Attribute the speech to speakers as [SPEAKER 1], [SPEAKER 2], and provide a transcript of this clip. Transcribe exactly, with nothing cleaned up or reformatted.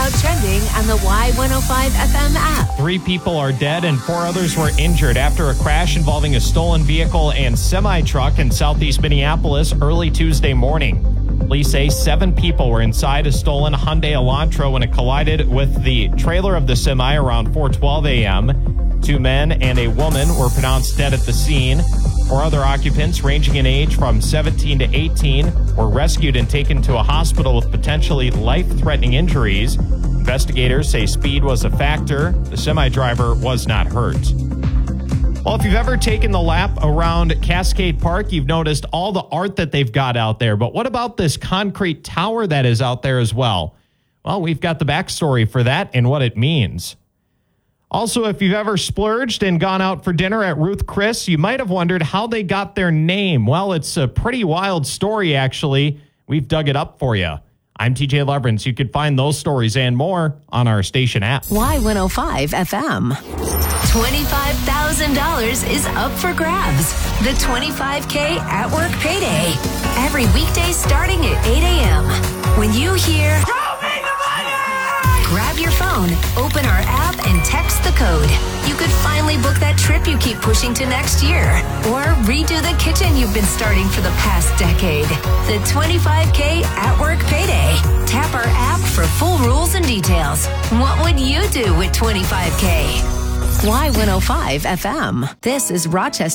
[SPEAKER 1] about trending on the Y one oh five F M app.
[SPEAKER 2] Three people are dead and four others were injured after a crash involving a stolen vehicle and semi-truck in southeast Minneapolis early Tuesday morning. Police say seven people were inside a stolen Hyundai Elantra when it collided with the trailer of the semi around four twelve a.m. Two men and a woman were pronounced dead at the scene. Four other occupants, ranging in age from seventeen to eighteen, were rescued and taken to a hospital with potentially life-threatening injuries. Investigators say speed was a factor. The semi-driver was not hurt. Well, if you've ever taken the lap around Cascade Park, you've noticed all the art that they've got out there. But what about this concrete tower that is out there as well? Well, we've got the backstory for that and what it means. Also, if you've ever splurged and gone out for dinner at Ruth Chris, you might have wondered how they got their name. Well, it's a pretty wild story, actually. We've dug it up for you. I'm T J Leverance. You can find those stories and more on our station app.
[SPEAKER 1] Y one oh five F M. twenty-five thousand dollars is up for grabs. The twenty-five K at work payday. Every weekday starting at eight a.m. When you hear, "Show me the money!" Grab your phone, open our app, and text the code. You could finally book that trip you keep pushing to next year. Or redo the kitchen you've been starting for the past decade. The twenty-five K at work payday. Tap our app for full rules and details. What would you do with twenty-five K? Y one oh five F M. This is Rochester.